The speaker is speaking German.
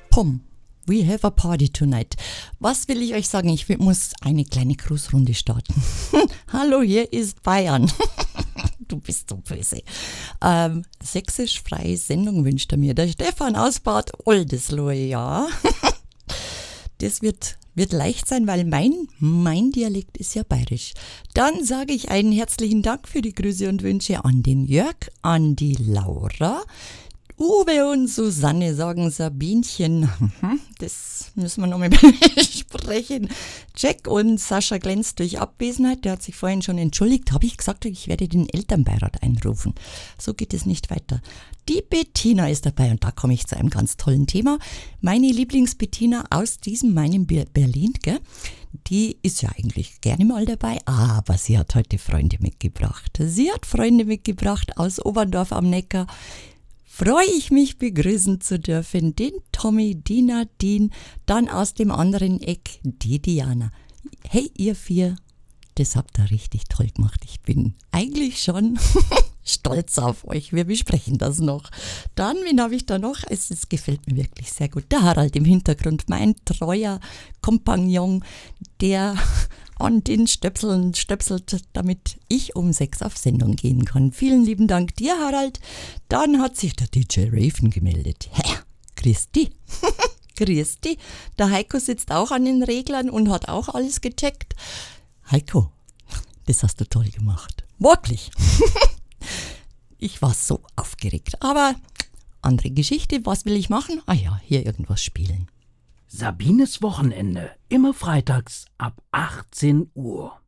Pum. We have a party tonight. Was will ich euch sagen? Ich muss eine kleine Grußrunde starten. Hallo, hier ist Bayern. Du bist so böse. Sächsisch-freie Sendung wünscht er mir. Der Stefan aus Bad Oldesloe, ja. Das wird leicht sein, weil mein Dialekt ist ja bayerisch. Dann sage ich einen herzlichen Dank für die Grüße und Wünsche an den Jörg, an die Laura, Uwe und Susanne sagen Sabinchen. Das müssen wir nochmal besprechen. Jack und Sascha glänzt durch Abwesenheit. Der hat sich vorhin schon entschuldigt. Habe ich gesagt, ich werde den Elternbeirat einrufen. So geht es nicht weiter. Die Bettina ist dabei und da komme ich zu einem ganz tollen Thema. Meine Lieblingsbettina aus meinem Berlin, gell? Die ist ja eigentlich gerne mal dabei, aber sie hat heute Freunde mitgebracht. Sie hat Freunde mitgebracht aus Oberndorf am Neckar. Freue ich mich, begrüßen zu dürfen, den Tommy, die Nadine, dann aus dem anderen Eck, die Diana. Hey, ihr vier, das habt ihr richtig toll gemacht. Ich bin eigentlich schon stolz auf euch. Wir besprechen das noch. Dann, wen habe ich da noch? Es gefällt mir wirklich sehr gut. Der Harald im Hintergrund, mein treuer Kompagnon, der an den Stöpseln stöpselt, damit ich um 6 auf Sendung gehen kann. Vielen lieben Dank dir, Harald. Dann hat sich der DJ Raven gemeldet. Christi. Christi. Der Heiko sitzt auch an den Reglern und hat auch alles gecheckt. Heiko, das hast du toll gemacht. Wirklich. Ich war so aufgeregt. Aber andere Geschichte. Was will ich machen? Ah ja, hier irgendwas spielen. Sabines Wochenende, immer freitags ab 18 Uhr.